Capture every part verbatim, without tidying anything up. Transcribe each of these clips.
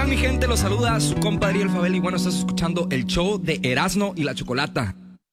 tal, mi gente? Los saluda su compa Ariel Fabel y bueno, estás escuchando el show de Erasno y la Chocolata.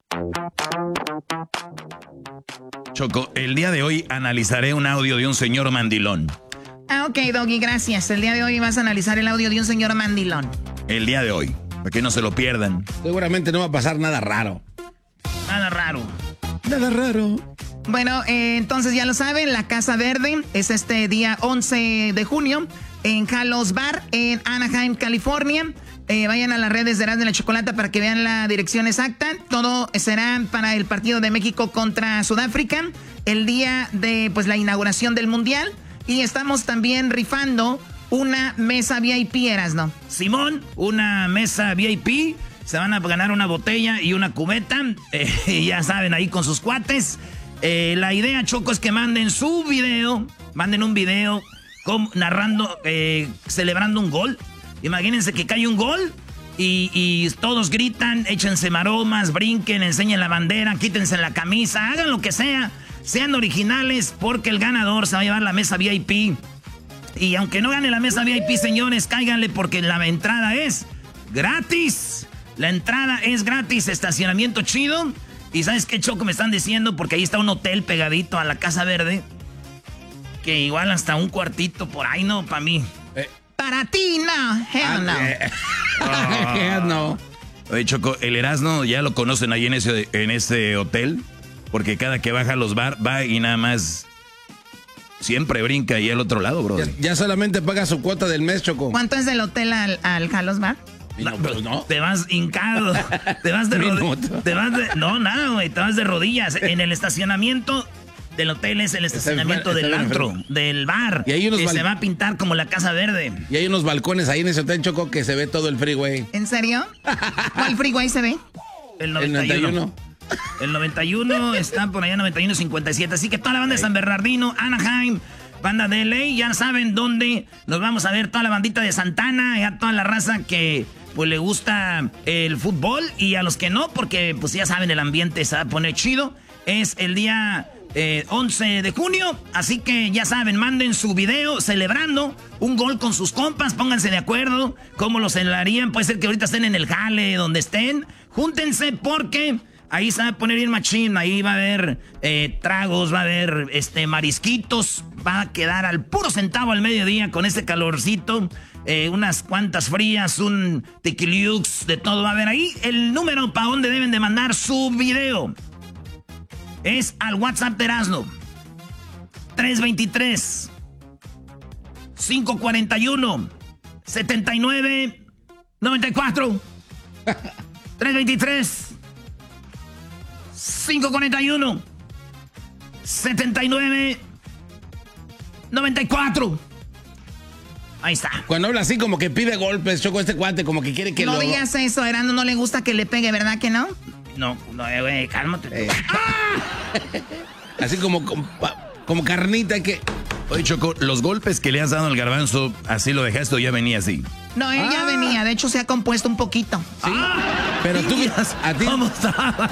Choco, el día de hoy analizaré un audio de un señor mandilón. Ah, ok, Doggy, gracias. El día de hoy vas a analizar el audio de un señor mandilón. El día de hoy, para que no se lo pierdan. Seguramente no va a pasar nada raro. Nada raro. Nada raro. Bueno, eh, entonces ya lo saben, la Casa Verde es este día once de junio en Halos Bar en Anaheim, California. Eh, vayan a las redes de Erasmo de la Chocolata para que vean la dirección exacta. Todo será para el partido de México contra Sudáfrica, el día de pues la inauguración del Mundial. Y estamos también rifando una mesa V I P, Erasmo. Simón, una mesa V I P. Se van a ganar una botella y una cubeta. Eh, ya saben, ahí con sus cuates. Eh, la idea, Choco, es que manden su video. Manden un video con, narrando, eh, celebrando un gol. Imagínense que cae un gol y, y todos gritan, échense maromas, brinquen, enseñen la bandera, quítense la camisa, hagan lo que sea. Sean originales porque el ganador se va a llevar la mesa V I P. Y aunque no gane la mesa V I P, señores, cáiganle porque la entrada es gratis. La entrada es gratis, estacionamiento chido. Y ¿sabes qué, Choco? Me están diciendo, porque ahí está un hotel pegadito a la Casa Verde, que igual hasta un cuartito por ahí, ¿no? Para mí. Eh. Para ti, no. Hell no. Eh. Oh. Hell no. Oye, Choco, el Erasmo ya lo conocen ahí en ese, en ese hotel, porque cada que baja a los bar, va y nada más siempre brinca ahí al otro lado, bro. Ya, ya solamente paga su cuota del mes, Choco. ¿Cuánto es del hotel al, al Halos Bar? No, pues no. Te vas hincado. Te vas de rodillas. Te vas de. No, nada, güey. Te vas de rodillas. En el estacionamiento del hotel es el estacionamiento está, está del antro, enfermo. Del bar. Y hay unos que bal... se va a pintar como la Casa Verde. Y hay unos balcones ahí en ese hotel, Choco, que se ve todo el freeway. ¿En serio? ¿Cuál freeway se ve? El noventa y uno. El noventa y uno está por allá, noventa y uno cincuenta y siete. Así que toda la banda de San Bernardino, Anaheim, banda de L A, ya saben dónde nos vamos a ver. Toda la bandita de Santana, ya toda la raza que pues le gusta el fútbol, y a los que no, porque pues ya saben, el ambiente se va a poner chido. Es el día eh, once de junio, así que ya saben, manden su video celebrando un gol con sus compas, pónganse de acuerdo cómo lo celebrarían. Puede ser que ahorita estén en el jale, donde estén, júntense porque ahí se va a poner bien machín. Ahí va a haber eh, tragos, va a haber este, marisquitos, va a quedar al puro centavo al mediodía con este calorcito. Eh, unas cuantas frías, un tequiliux, de todo va a haber ahí. El número para donde deben de mandar su video es al WhatsApp de Erasmo. tres dos tres, cinco cuatro uno, siete nueve nueve cuatro. tres dos tres, cinco cuatro uno, siete nueve nueve cuatro. Ahí está. Cuando habla así como que pide golpes, Choco, este cuate como que quiere que no lo... No digas eso, Erasmo, no le gusta que le pegue, ¿verdad que no? No, no, güey, cálmate. Eh. ¡Ah! Así como, como, como carnita que... Oye, Choco, los golpes que le has dado al Garbanzo, ¿así lo dejaste o ya venía así? No, él ah. ya venía, de hecho se ha compuesto un poquito. Sí, ah. Pero tú... A ti... ¿Cómo estaba?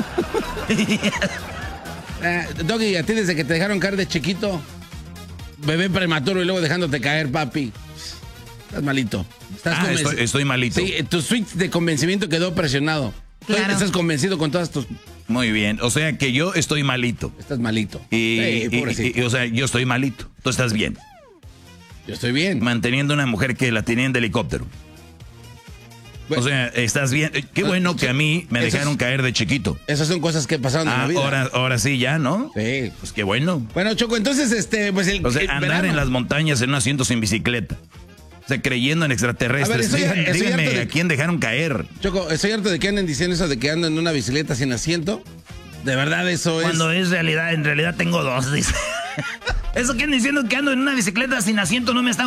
uh, Doggy, a ti desde que te dejaron caer de chiquito, bebé prematuro y luego dejándote caer, papi. Estás malito. Estás ah, estoy, estoy malito. Sí, tu switch de convencimiento quedó presionado. Claro. Estás convencido con todas tus... Muy bien, o sea que yo estoy malito. Estás malito. Y, sí, y, y o sea, yo estoy malito. Tú estás bien. Yo estoy bien. Manteniendo una mujer que la tenían de helicóptero. Bueno, o sea, estás bien. Qué bueno que a mí me dejaron caer de chiquito. Esas son cosas que pasaron en ah, la vida. Ahora, ahora sí, ya, ¿no? Sí. Pues qué bueno. Bueno, Choco, entonces, este, pues el... O sea, el andar verano. en las montañas en un asiento sin bicicleta. O sea, creyendo en extraterrestres. Ver, estoy, estoy Díganme, de... ¿a quién dejaron caer? Choco, estoy harto de que anden diciendo eso de que ando en una bicicleta sin asiento. De verdad, eso es... Cuando es realidad, en realidad tengo dos, dice. Eso que andan diciendo que ando en una bicicleta sin asiento no me está